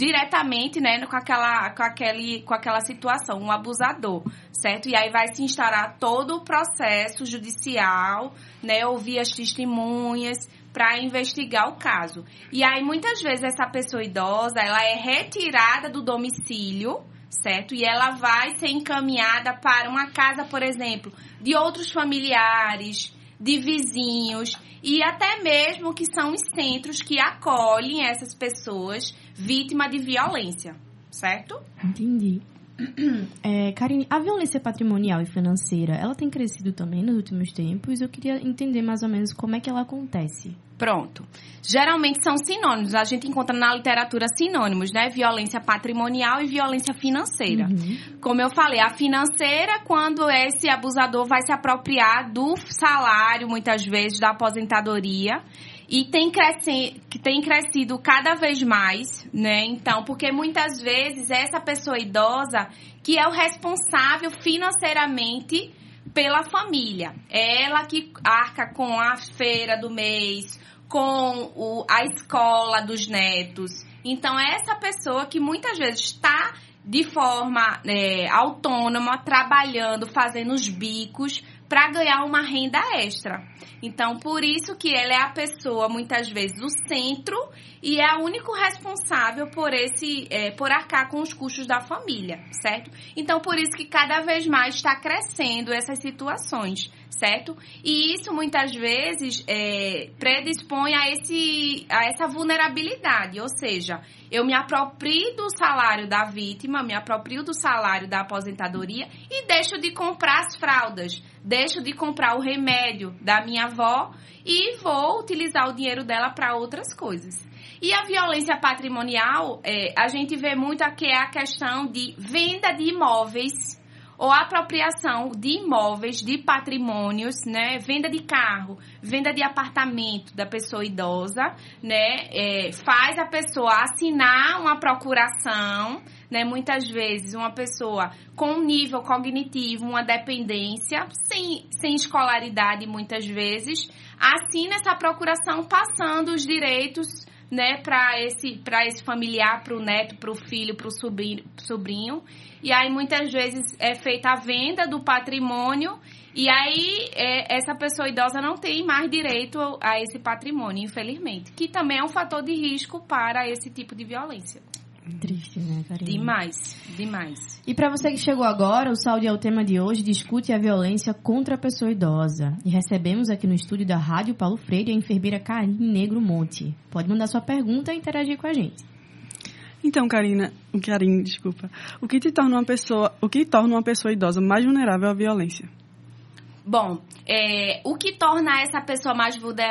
diretamente, né, com aquela situação, um abusador, certo? E aí vai se instaurar todo o processo judicial, né, ouvir as testemunhas para investigar o caso. E aí, muitas vezes, essa pessoa idosa, ela é retirada do domicílio, certo? E ela vai ser encaminhada para uma casa, por exemplo, de outros familiares, de vizinhos, e até mesmo que são os centros que acolhem essas pessoas vítimas de violência, certo? Entendi. Karine, a violência patrimonial e financeira, ela tem crescido também nos últimos tempos? Eu queria entender mais ou menos como é que ela acontece. Pronto. Geralmente são sinônimos. A gente encontra na literatura sinônimos, né? Violência patrimonial e violência financeira. Como eu falei, a financeira, quando esse abusador vai se apropriar do salário, muitas vezes, da aposentadoria. E tem crescido cada vez mais, né? Então, porque muitas vezes essa pessoa idosa que é o responsável financeiramente pela família. É ela que arca com a feira do mês, com a escola dos netos. Então, é essa pessoa que muitas vezes está de forma autônoma, trabalhando, fazendo os bicos para ganhar uma renda extra. Então, por isso que ela é a pessoa, muitas vezes, o centro e é o único responsável por arcar com os custos da família, certo? Então, por isso que cada vez mais está crescendo essas situações, certo? E isso, muitas vezes, predispõe a essa vulnerabilidade, ou seja, eu me aproprio do salário da vítima, me aproprio do salário da aposentadoria e deixo de comprar as fraldas, deixo de comprar o remédio da minha avó e vou utilizar o dinheiro dela para outras coisas. E a violência patrimonial, a gente vê muito aqui a questão de venda de imóveis ou apropriação de imóveis, de patrimônios, né? Venda de carro, venda de apartamento da pessoa idosa, né? Faz a pessoa assinar uma procuração, né? Muitas vezes uma pessoa com um nível cognitivo, uma dependência, sem escolaridade muitas vezes, assina essa procuração passando os direitos, né, para esse familiar, para o neto, para o filho, para o sobrinho. E aí, muitas vezes, é feita a venda do patrimônio e aí essa pessoa idosa não tem mais direito a esse patrimônio, infelizmente. Que também é um fator de risco para esse tipo de violência. Triste, né, Karine? Demais. E para você que chegou agora, o Saúde é o tema de hoje, discute a violência contra a pessoa idosa. E recebemos aqui no estúdio da Rádio Paulo Freire a enfermeira Karine Negro Monte. Pode mandar sua pergunta e interagir com a gente. Então, Karine, desculpa. O que torna uma pessoa idosa mais vulnerável à violência? Bom, o que torna essa pessoa mais